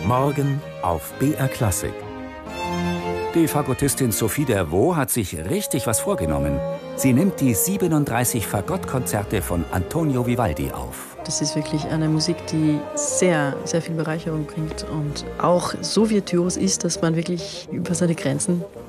Morgen auf BR Klassik. Die Fagottistin Sophie Dervaux hat sich richtig was vorgenommen. Sie nimmt die 37 Fagottkonzerte von Antonio Vivaldi auf. Das ist wirklich eine Musik, die sehr, sehr viel Bereicherung bringt und auch so virtuos ist, dass man wirklich über seine Grenzen